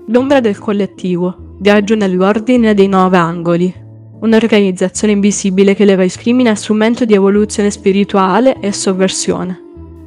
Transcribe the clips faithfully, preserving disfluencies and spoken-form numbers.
L'ombra del collettivo, viaggio nell'ordine dei nove angoli, un'organizzazione invisibile che leva il crimine a strumento di evoluzione spirituale e sovversione.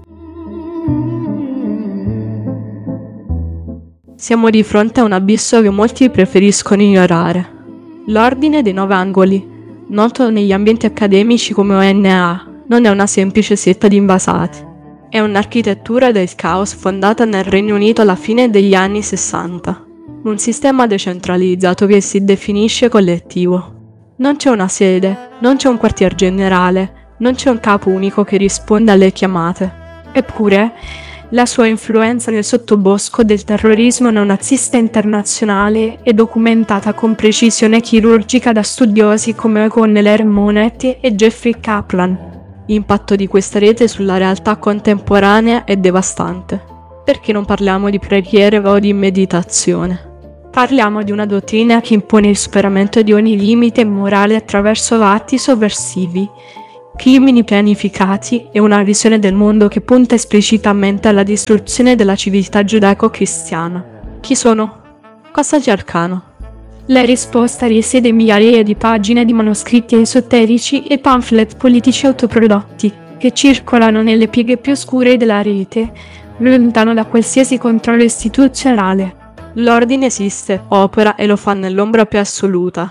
Siamo di fronte a un abisso che molti preferiscono ignorare. L'ordine dei nove angoli, noto negli ambienti accademici come O N A, non è una semplice setta di invasati. È un'architettura del caos fondata nel Regno Unito alla fine degli anni sessanta. Un sistema decentralizzato che si definisce collettivo. Non c'è una sede, non c'è un quartier generale, non c'è un capo unico che risponde alle chiamate. Eppure, la sua influenza nel sottobosco del terrorismo neonazista internazionale è documentata con precisione chirurgica da studiosi come Connell Monetti e Jeffrey Kaplan. L'impatto di questa rete sulla realtà contemporanea è devastante. Perché non parliamo di preghiere o di meditazione? Parliamo di una dottrina che impone il superamento di ogni limite morale attraverso atti sovversivi, crimini pianificati e una visione del mondo che punta esplicitamente alla distruzione della civiltà giudaico-cristiana. Chi sono? Cosa cercano? La risposta risiede in migliaia di pagine di manoscritti esoterici e pamphlet politici autoprodotti, che circolano nelle pieghe più oscure della rete, lontano da qualsiasi controllo istituzionale. L'ordine esiste, opera e lo fa nell'ombra più assoluta.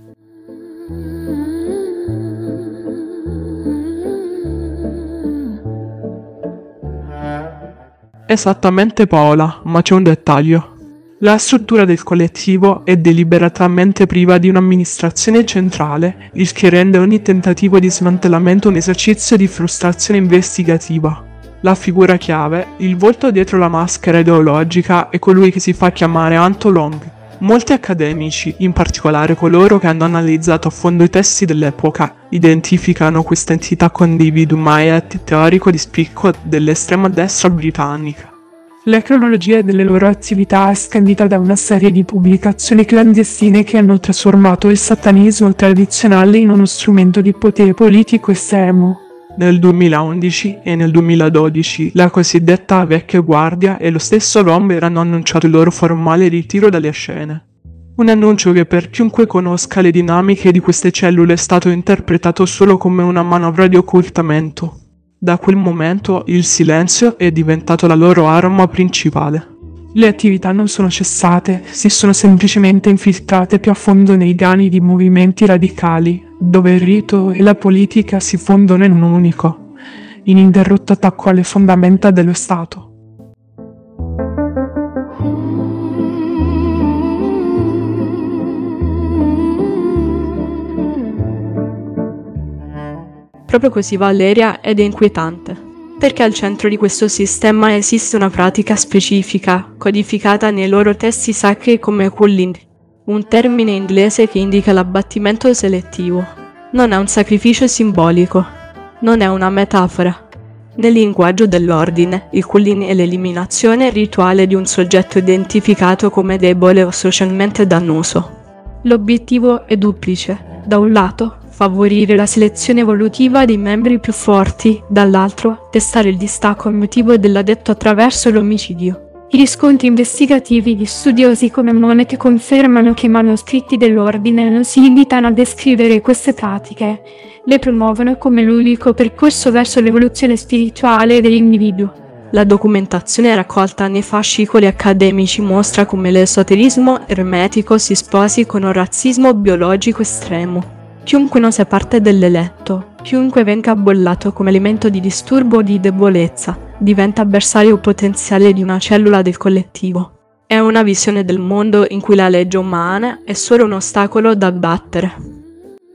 Esattamente Paola, ma c'è un dettaglio. La struttura del collettivo è deliberatamente priva di un'amministrazione centrale, il che rende ogni tentativo di smantellamento un esercizio di frustrazione investigativa. La figura chiave, il volto dietro la maschera ideologica, è colui che si fa chiamare Anto Long. Molti accademici, in particolare coloro che hanno analizzato a fondo i testi dell'epoca, identificano questa entità con David Mamet, teorico di spicco dell'estrema destra britannica. La cronologia delle loro attività è scandita da una serie di pubblicazioni clandestine che hanno trasformato il satanismo tradizionale in uno strumento di potere politico estremo. Nel duemilaundici e nel duemiladodici la cosiddetta vecchia guardia e lo stesso Romber hanno annunciato il loro formale ritiro dalle scene. Un annuncio che per chiunque conosca le dinamiche di queste cellule è stato interpretato solo come una manovra di occultamento. Da quel momento il silenzio è diventato la loro arma principale. Le attività non sono cessate, si sono semplicemente infiltrate più a fondo nei grani di movimenti radicali, dove il rito e la politica si fondono in un unico, ininterrotto attacco alle fondamenta dello Stato. Proprio così Valeria ed è inquietante, perché al centro di questo sistema esiste una pratica specifica, codificata nei loro testi sacri come culling, un termine inglese che indica l'abbattimento selettivo. Non è un sacrificio simbolico, non è una metafora. Nel linguaggio dell'ordine, il culling è l'eliminazione rituale di un soggetto identificato come debole o socialmente dannoso. L'obiettivo è duplice. Da un lato, favorire la selezione evolutiva dei membri più forti, dall'altro, testare il distacco emotivo dell'addetto attraverso l'omicidio. I riscontri investigativi di studiosi come Monet confermano che i manoscritti dell'ordine non si limitano a descrivere queste pratiche, le promuovono come l'unico percorso verso l'evoluzione spirituale dell'individuo. La documentazione raccolta nei fascicoli accademici mostra come l'esoterismo ermetico si sposi con un razzismo biologico estremo. Chiunque non sia parte dell'eletto, chiunque venga bollato come elemento di disturbo o di debolezza, diventa avversario potenziale di una cellula del collettivo. È una visione del mondo in cui la legge umana è solo un ostacolo da abbattere.